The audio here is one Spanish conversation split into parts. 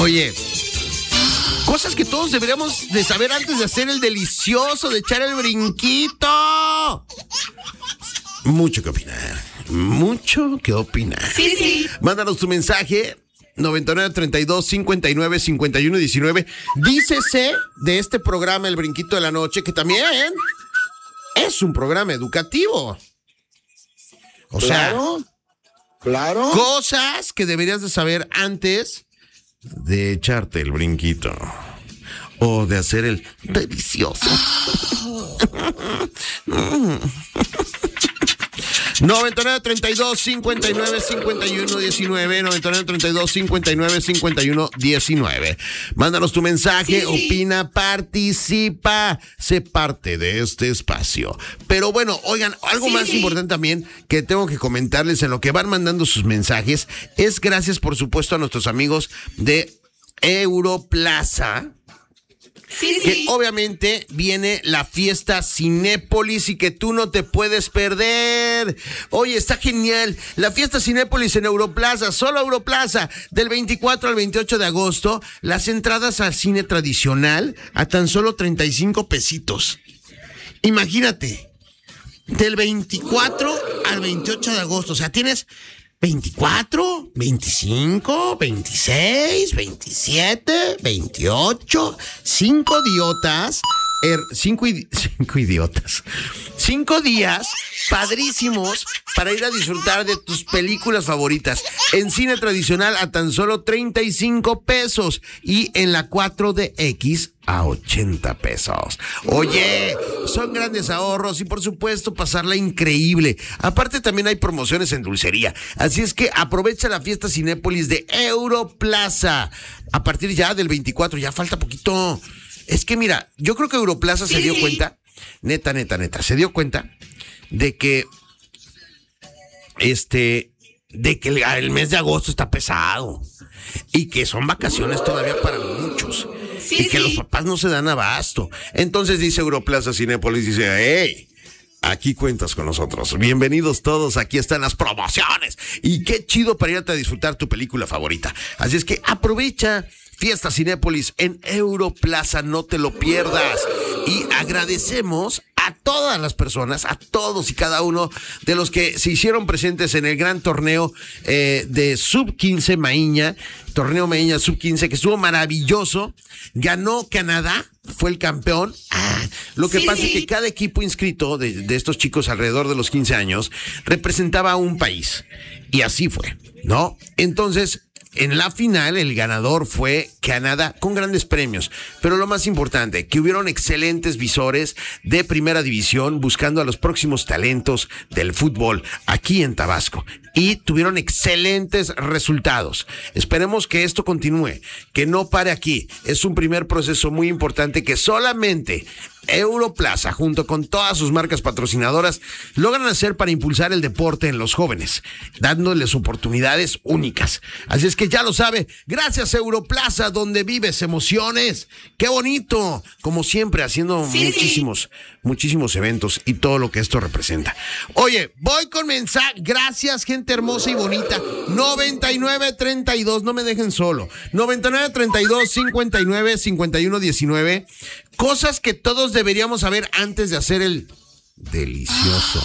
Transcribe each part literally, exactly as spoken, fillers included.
Oye, cosas que todos deberíamos de saber antes de hacer el delicioso, de echar el brinquito. Mucho que opinar, mucho que opinar. Sí, sí. Mándanos tu mensaje, noventa y nueve, treinta y dos, cincuenta y nueve, cincuenta y uno, diecinueve. Dícese de este programa El Brinquito de la Noche, que también es un programa educativo. O claro, sea, claro. Cosas que deberías de saber antes de echarte el brinquito o de hacer el delicioso. noventa y nueve, treinta y dos, cincuenta y nueve, cincuenta y uno, diecinueve. noventa y nueve, treinta y dos, cincuenta y nueve, cincuenta y uno, diecinueve. Mándanos tu mensaje, sí. opina, participa, sé parte de este espacio. Pero bueno, oigan, algo sí, más sí. importante también que tengo que comentarles en lo que van mandando sus mensajes es gracias, por supuesto, a nuestros amigos de Europlaza. Sí, Que sí. obviamente viene la fiesta Cinépolis y que tú no te puedes perder. Oye, está genial. La fiesta Cinépolis en Europlaza, solo Europlaza, del veinticuatro al veintiocho de agosto. Las entradas al cine tradicional a tan solo treinta y cinco pesitos. Imagínate, del veinticuatro al veintiocho de agosto. O sea, tienes veinticuatro, veinticinco, veintiséis, veintisiete, veintiocho, cinco idiotas, er, cinco, idi- cinco idiotas, cinco días padrísimos para ir a disfrutar de tus películas favoritas en cine tradicional a tan solo treinta y cinco pesos y en la cuatro D X a ochenta pesos. Oye, son grandes ahorros y por supuesto pasarla increíble. Aparte también hay promociones en dulcería. Así es que aprovecha la fiesta Cinépolis de Europlaza. A partir ya del veinticuatro, ya falta poquito. Es que mira, yo creo que Europlaza Sí, se dio sí. cuenta, neta, neta, neta, se dio cuenta de que este, de que el, el mes de agosto está pesado y que son vacaciones todavía para muchos. Sí, y que sí. los papás no se dan abasto. Entonces dice Europlaza Cinépolis, dice, hey, aquí cuentas con nosotros. Bienvenidos todos, aquí están las promociones. Y qué chido para irte a disfrutar tu película favorita. Así es que aprovecha Fiesta Cinépolis en Europlaza, no te lo pierdas. Y agradecemos a todas las personas, a todos y cada uno de los que se hicieron presentes en el gran torneo eh, de sub quince Maíña, torneo Maíña sub quince, que estuvo maravilloso. Ganó Canadá, fue el campeón. Ah, lo que Sí, pasa sí. es que cada equipo inscrito de, de estos chicos alrededor de los quince años representaba a un país. Y así fue, ¿no? Entonces, en la final, el ganador fue Canadá con grandes premios. Pero lo más importante, que hubieron excelentes visores de primera división buscando a los próximos talentos del fútbol aquí en Tabasco. Y tuvieron excelentes resultados. Esperemos que esto continúe, que no pare aquí. Es un primer proceso muy importante que solamente Europlaza, junto con todas sus marcas patrocinadoras, logran hacer para impulsar el deporte en los jóvenes, dándoles oportunidades únicas. Así es que ya lo sabe, gracias Europlaza, donde vives emociones. ¡Qué bonito! Como siempre, haciendo Sí, muchísimos, muchísimos eventos y todo lo que esto representa. Oye, voy con mensaje. Gracias, gente hermosa y bonita. noventa y nueve, treinta y dos, no me dejen solo. noventa y nueve, treinta y dos, cincuenta y nueve, cincuenta y uno, diecinueve. Cosas que todos deberíamos saber antes de hacer el delicioso.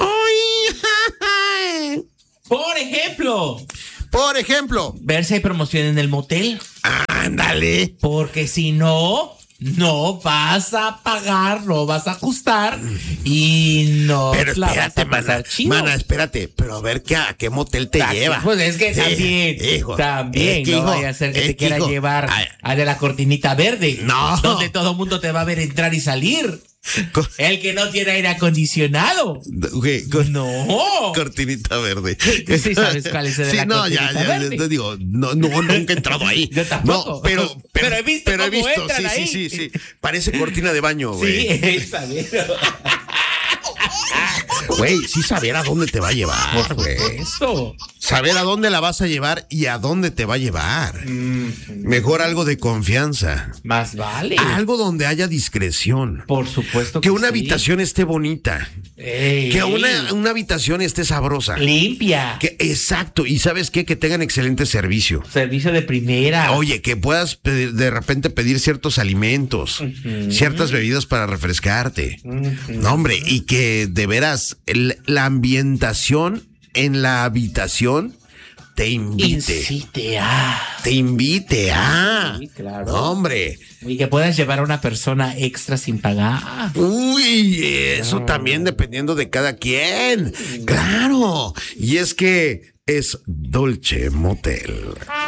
¡Ay! Por ejemplo, Por ejemplo, ver si hay promoción en el motel. ándale. Porque si no, no vas a pagar, no vas a ajustar y no Pero la vas espérate, a pasar mana, chido. mana, espérate, pero a ver qué, a qué motel te También, lleva. Pues es que Sí, también, hijo, también, es que, no hijo, vaya a ser que es te quiera hijo, llevar ay, a de la cortinita verde. No. Donde todo el mundo te va a ver entrar y salir. co- El que no tiene aire acondicionado. güey, con- No. cortinita verde. Sí sabes cuál es el de Sí, la no, ya, cortinita ya, verde. te digo, no, no, nunca he entrado ahí. Yo tampoco. No, pero, pero, Pero he visto pero he cómo visto, entran sí, ahí. sí, sí, sí. Parece cortina de baño, güey. Sí, está bien. Güey, sí saber a dónde te va a llevar, güey. Eso. Saber a dónde la vas a llevar y a dónde te va a llevar. Mm. Mejor algo de confianza. Más vale. Algo donde haya discreción. Por supuesto que Que una sí. habitación esté bonita. Ey, que una, una habitación esté sabrosa. Limpia. Que, exacto. Y ¿sabes qué? Que tengan excelente servicio. Servicio de primera. Oye, que puedas pedir, de repente pedir ciertos alimentos, uh-huh. ciertas bebidas para refrescarte. Uh-huh. No, hombre, y que de veras el, la ambientación en la habitación te invite. Incite a. Te invite a. Sí, claro. No, hombre. Y que puedas llevar a una persona extra sin pagar. Uy, eso no. También dependiendo de cada quien. Sí. Claro. Y es que es Dolce Motel.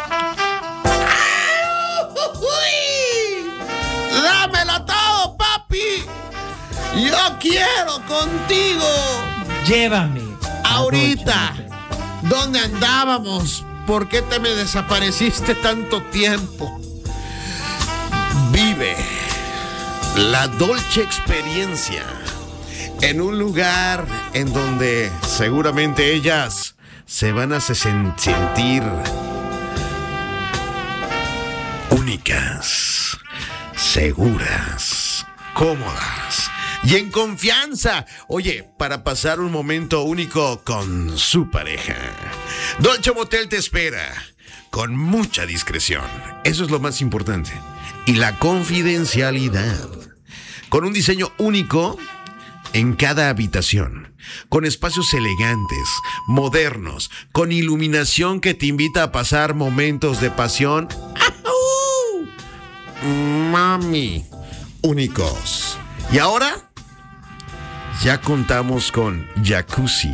¡Dámelo todo, papi! ¡Yo quiero contigo! Llévame. Ahorita. ¿Dónde andábamos? ¿Por qué te me desapareciste tanto tiempo? Vive la Dolce experiencia en un lugar en donde seguramente ellas se van a sentir únicas, seguras, cómodas y en confianza. Oye, para pasar un momento único con su pareja. Dolce Motel te espera con mucha discreción. Eso es lo más importante. Y la confidencialidad. Con un diseño único en cada habitación. Con espacios elegantes, modernos, con iluminación que te invita a pasar momentos de pasión. ¡Ajú! Mami, únicos. Y ahora ya contamos con jacuzzi.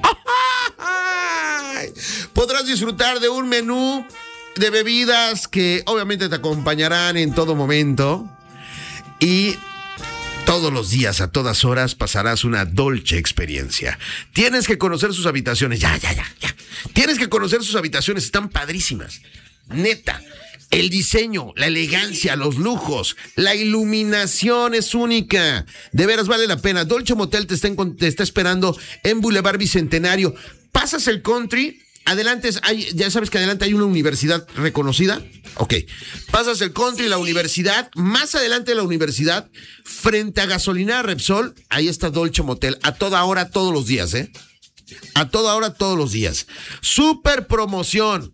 Podrás disfrutar de un menú de bebidas que obviamente te acompañarán en todo momento. Y todos los días, a todas horas, pasarás una Dolce experiencia. Tienes que conocer sus habitaciones. Ya, ya, ya, ya. Tienes que conocer sus habitaciones. Están padrísimas. Neta. El diseño, la elegancia, los lujos, la iluminación es única. De veras vale la pena. Dolce Motel te está, en, te está esperando en Boulevard Bicentenario. Pasas el country, adelante, hay, ya sabes que adelante hay una universidad reconocida. Ok. Pasas el country, la universidad, más adelante de la universidad, frente a Gasolinera Repsol, ahí está Dolce Motel. A toda hora, todos los días, ¿eh? A toda hora, todos los días. Super promoción.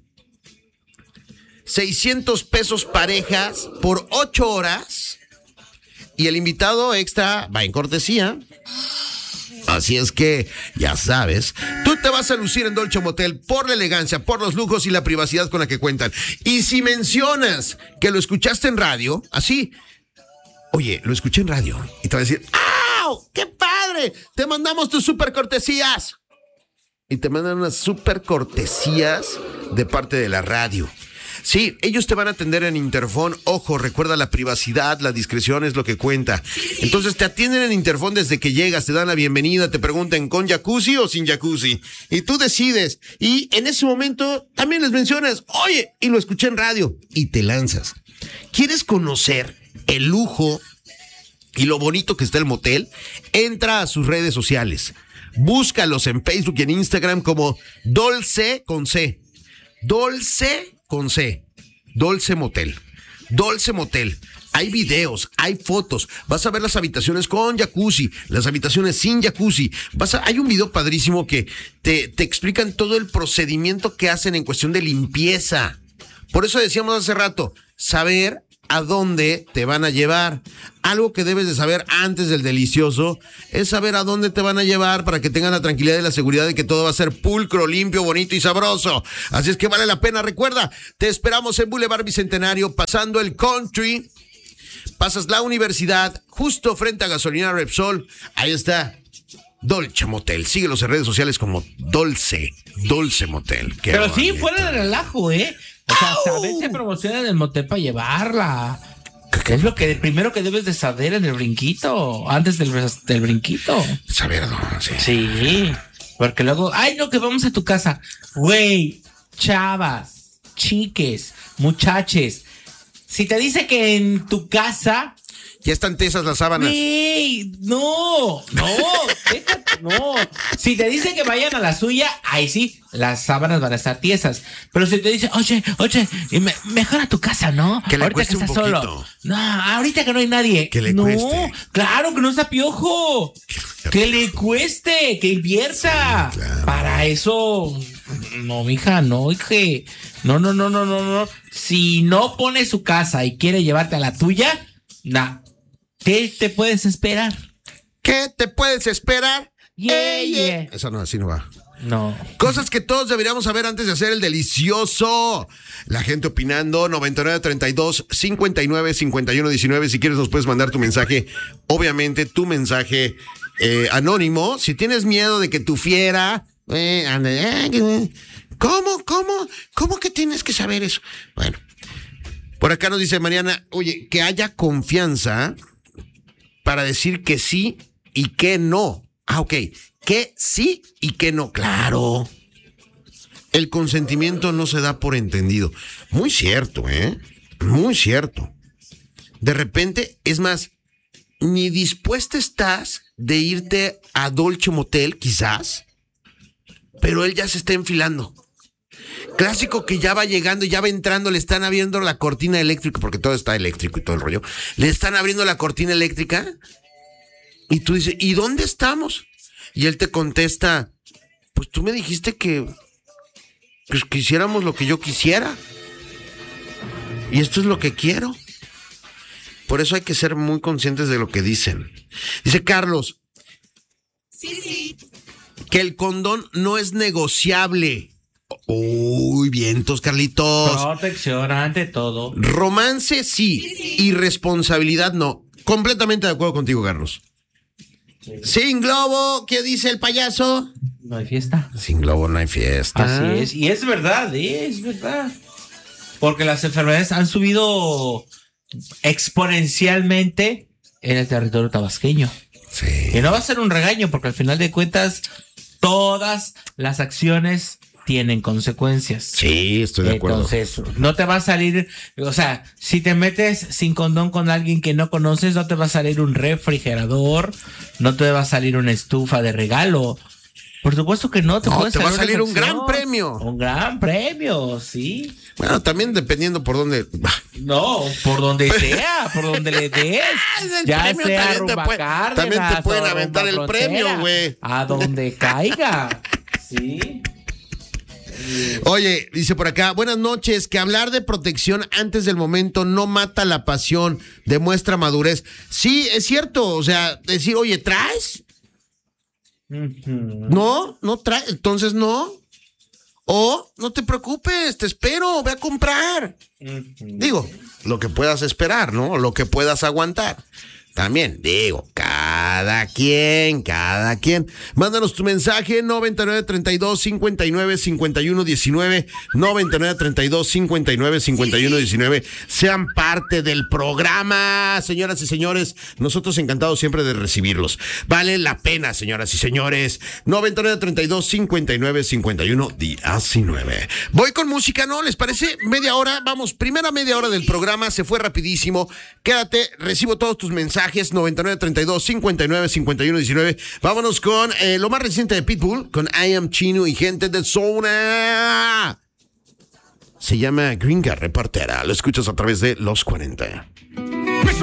seiscientos pesos parejas por ocho horas y el invitado extra va en cortesía. Así es que, ya sabes, tú te vas a lucir en Dolce Motel por la elegancia, por los lujos y la privacidad con la que cuentan. Y si mencionas que lo escuchaste en radio, así, oye, lo escuché en radio, y te va a decir, ¡au! ¡Qué padre! Te mandamos tus super cortesías. Y te mandan unas super cortesías de parte de la radio. Sí, ellos te van a atender en interfón. Ojo, recuerda, la privacidad, la discreción es lo que cuenta. Entonces te atienden en interfón desde que llegas, te dan la bienvenida, te preguntan con jacuzzi o sin jacuzzi. Y tú decides. Y en ese momento también les mencionas, oye, y lo escuché en radio. Y te lanzas. ¿Quieres conocer el lujo y lo bonito que está el motel? Entra a sus redes sociales. Búscalos en Facebook y en Instagram como Dolce con C. Dolce con C, Dolce Motel, Dolce Motel. Hay videos, hay fotos. Vas a ver las habitaciones con jacuzzi, las habitaciones sin jacuzzi. Vas a, hay un video padrísimo que te, te explican todo el procedimiento que hacen en cuestión de limpieza. Por eso decíamos hace rato, saber a dónde te van a llevar. Algo que debes de saber antes del delicioso es saber a dónde te van a llevar para que tengan la tranquilidad y la seguridad de que todo va a ser pulcro, limpio, bonito y sabroso. Así es que vale la pena. Recuerda, te esperamos en Boulevard Bicentenario, pasando el country. Pasas la universidad, justo frente a Gasolinera Repsol. Ahí está Dolce Motel. Síguelos en redes sociales como Dolce, Dolce Motel. Qué Pero bonito. sí, fuera de relajo, ¿eh? O sea, sabes se promociona en el motel para llevarla. ¿Qué es lo que primero que debes de saber en el brinquito? Antes del, del brinquito. Saber dónde, sí. Sí. Porque luego, ay, no, que vamos a tu casa. Güey, chavas, chiques, muchaches. Si te dice que en tu casa Ya están tesas las sábanas. Sí, no, no, déjate, no. Si te dice que vayan a la suya, ahí sí, las sábanas van a estar tiesas. Pero si te dice, oye, oye, me, mejor a tu casa, ¿no? Que le ahorita cueste que estás un poquito. solo. No, ahorita que no hay nadie. Que le no, cueste. Claro, que no sea piojo. Que le cueste, que invierta. Sí, claro. Para eso, no, mija, no, hije. No, no, no, no, no, no. Si no pone su casa y quiere llevarte a la tuya, nah. ¿Qué te puedes esperar? ¿Qué te puedes esperar? Yeah, Ey, yeah. eh. Eso no, así no va. No. Cosas que todos deberíamos saber antes de hacer el delicioso. La gente opinando, noventa y nueve, treinta y dos, cincuenta y nueve, cincuenta y uno, diecinueve. Si quieres nos puedes mandar tu mensaje. Obviamente tu mensaje eh, anónimo. Si tienes miedo de que tu fiera... Eh, ande, eh, ¿Cómo? ¿Cómo? ¿Cómo que tienes que saber eso? Bueno. Por acá nos dice Mariana, oye, que haya confianza para decir que sí y que no. Ah, ok. Que sí y que no. Claro. El consentimiento no se da por entendido. Muy cierto, ¿eh? Muy cierto. De repente, es más, ni dispuesta estás de irte a Dolce Motel, quizás, pero él ya se está enfilando. Clásico que ya va llegando y ya va entrando, le están abriendo la cortina eléctrica, porque todo está eléctrico y todo el rollo. Le están abriendo la cortina eléctrica y tú dices, ¿y dónde estamos? Y él te contesta, pues tú me dijiste que, pues, que hiciéramos lo que yo quisiera. Y esto es lo que quiero. Por eso hay que ser muy conscientes de lo que dicen. Dice Carlos. Sí, sí. Que el condón no es negociable. Uy, vientos, Carlitos. Protección ante todo. Romance sí, sí, sí. Y responsabilidad no. Completamente de acuerdo contigo, Carlos. Sí. Sin globo, ¿qué dice el payaso? No hay fiesta. Sin globo no hay fiesta. Así es, y es verdad, es verdad. Porque las enfermedades han subido exponencialmente en el territorio tabasqueño. Sí. Y no va a ser un regaño, porque al final de cuentas, todas las acciones tienen consecuencias. Sí, estoy de acuerdo. Entonces, no te va a salir, o sea, si te metes sin condón con alguien que no conoces, no te va a salir un refrigerador, no te va a salir una estufa de regalo. Por supuesto que no. Te, no, puede te va a salir un sección, gran premio. Un gran premio, sí. Bueno, también dependiendo por dónde... No, por donde sea, por donde le des. Ya sea Rumba puede, Cárdenas, también te pueden aventar el Frontera, premio, güey. A donde caiga, sí. Oye, dice por acá, buenas noches, que hablar de protección antes del momento no mata la pasión, demuestra madurez. Sí, es cierto, o sea, decir, oye, ¿traes? Uh-huh. No, no traes, entonces no. O, no te preocupes, te espero, ve a comprar. Uh-huh. Digo, lo que puedas esperar, ¿no? Lo que puedas aguantar. También, digo, cada quien, cada quien. Mándanos tu mensaje, noventa y nueve, treinta y dos, cincuenta y nueve, cincuenta y uno, diecinueve, noventa y nueve, treinta y dos, cincuenta y nueve, cincuenta y uno, diecinueve. Sean parte del programa, señoras y señores. Nosotros encantados siempre de recibirlos. Vale la pena, señoras y señores. noventa y nueve, treinta y dos, cincuenta y nueve, cincuenta y uno, diecinueve. Voy con música, ¿no? ¿Les parece? Media hora, vamos, primera media hora del programa, se fue rapidísimo. Quédate, recibo todos tus mensajes. noventa y nueve, treinta y dos, cincuenta y nueve, cincuenta y uno, diecinueve. Vámonos con eh, lo más reciente de Pitbull, con I Am Chino y gente de Zona. Se llama Gringa Reportera. Lo escuchas a través de Los cuarenta.